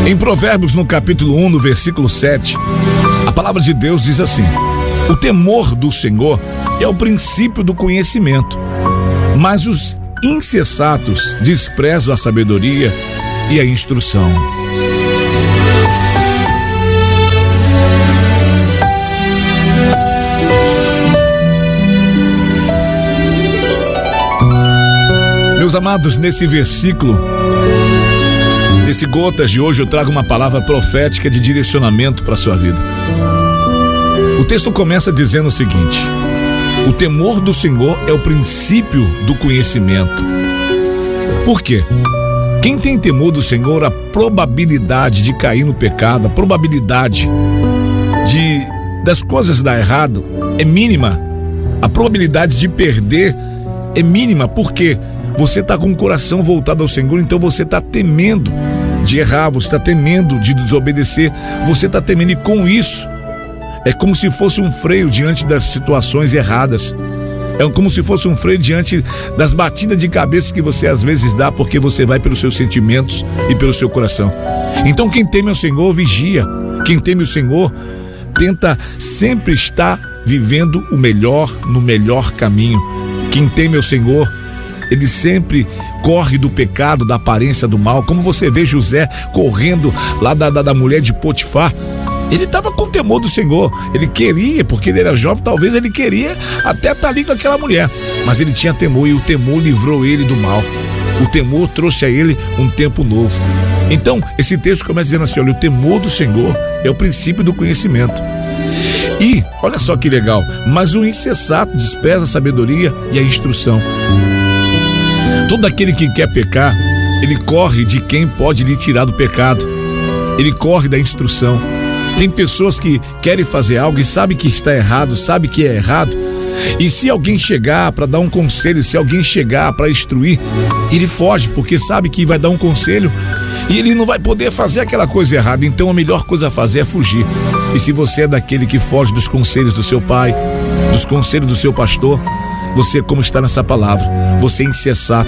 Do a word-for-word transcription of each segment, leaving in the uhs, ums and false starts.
Em Provérbios, no capítulo um, no versículo sete, a palavra de Deus diz assim: o temor do Senhor é o princípio do conhecimento, mas os insensatos desprezam a sabedoria e a instrução. Meus amados, nesse versículo, nesse Gotas de hoje, eu trago uma palavra profética de direcionamento para a sua vida. O texto começa dizendo o seguinte: o temor do Senhor é o princípio do conhecimento. Por quê? Quem tem temor do Senhor, a probabilidade de cair no pecado, a probabilidade de das coisas dar errado é mínima. A probabilidade de perder é mínima, porque você está com o coração voltado ao Senhor, então você está temendo de errar, você está temendo de desobedecer, você está temendo, e com isso é como se fosse um freio diante das situações erradas. É como se fosse um freio diante das batidas de cabeça que você às vezes dá, porque você vai pelos seus sentimentos e pelo seu coração. Então quem teme ao Senhor vigia. Quem teme o Senhor tenta sempre estar vivendo o melhor, no melhor caminho. Quem teme ao Senhor, ele sempre corre do pecado, da aparência do mal. Como você vê José correndo lá da, da, da mulher de Potifar, ele estava com temor do Senhor. Ele queria, porque ele era jovem, talvez ele queria até estar ali com aquela mulher, mas ele tinha temor, e o temor livrou ele do mal. O temor trouxe a ele um tempo novo. Então esse texto começa dizendo assim: olha, o temor do Senhor é o princípio do conhecimento. E olha só que legal: mas o insensato despreza a sabedoria e a instrução. Todo aquele que quer pecar, ele corre de quem pode lhe tirar do pecado. Ele corre da instrução. Tem pessoas que querem fazer algo e sabem que está errado, sabem que é errado, e se alguém chegar para dar um conselho, se alguém chegar para instruir, ele foge, porque sabe que vai dar um conselho e ele não vai poder fazer aquela coisa errada. Então a melhor coisa a fazer é fugir. E se você é daquele que foge dos conselhos do seu pai, dos conselhos do seu pastor, você, como está nessa palavra, você é insensato,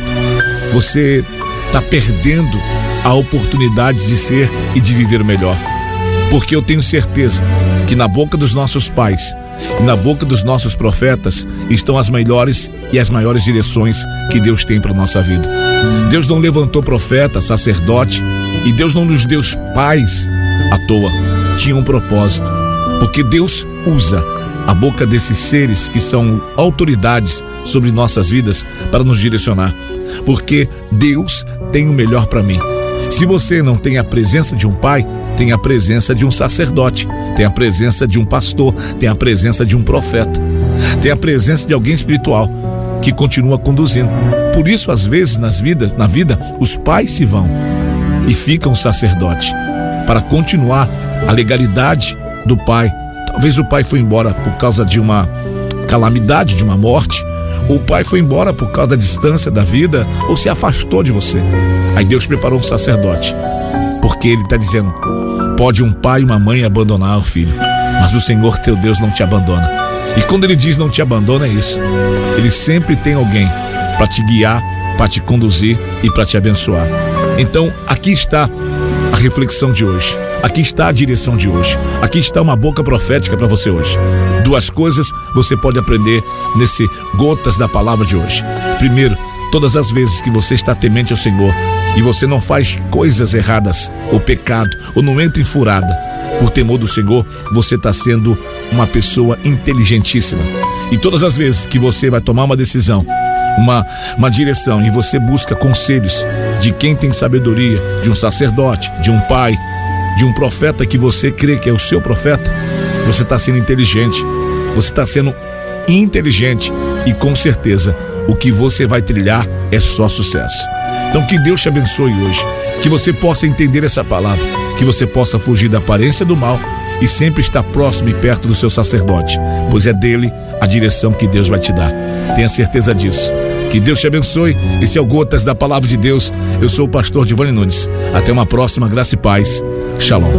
você está perdendo a oportunidade de ser e de viver melhor. Porque eu tenho certeza que na boca dos nossos pais e na boca dos nossos profetas estão as melhores e as maiores direções que Deus tem para a nossa vida. Deus não levantou profeta, sacerdote, e Deus não nos deu pais à toa. Tinha um propósito, porque Deus usa a boca desses seres que são autoridades sobre nossas vidas para nos direcionar, porque Deus tem o melhor para mim. Se você não tem a presença de um pai, tem a presença de um sacerdote, tem a presença de um pastor, tem a presença de um profeta, tem a presença de alguém espiritual que continua conduzindo. Por isso, às vezes, nas vidas, na vida, os pais se vão e fica um sacerdote para continuar a legalidade do pai. Talvez o pai foi embora por causa de uma calamidade, de uma morte, ou o pai foi embora por causa da distância da vida, ou se afastou de você. Aí Deus preparou um sacerdote, porque Ele está dizendo: pode um pai e uma mãe abandonar o filho, mas o Senhor teu Deus não te abandona. E quando Ele diz não te abandona, é isso. Ele sempre tem alguém para te guiar, para te conduzir e para te abençoar. Então aqui está a reflexão de hoje. Aqui está a direção de hoje. Aqui está uma boca profética para você hoje. Duas coisas você pode aprender nesse Gotas da Palavra de hoje. Primeiro, todas as vezes que você está temente ao Senhor e você não faz coisas erradas, ou pecado, ou não entra em furada, por temor do Senhor, você está sendo uma pessoa inteligentíssima. E todas as vezes que você vai tomar uma decisão, uma, uma direção, e você busca conselhos de quem tem sabedoria, de um sacerdote, de um pai, de um profeta que você crê que é o seu profeta, você está sendo inteligente, você está sendo inteligente, e com certeza o que você vai trilhar é só sucesso. Então que Deus te abençoe hoje, que você possa entender essa palavra, que você possa fugir da aparência do mal e sempre estar próximo e perto do seu sacerdote, pois é dele a direção que Deus vai te dar. Tenha certeza disso. Que Deus te abençoe. Esse é o Gotas da Palavra de Deus. Eu sou o pastor Giovanni Nunes. Até uma próxima. Graça e paz. Shalom.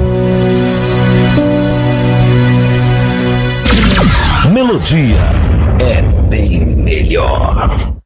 Melodia é bem melhor.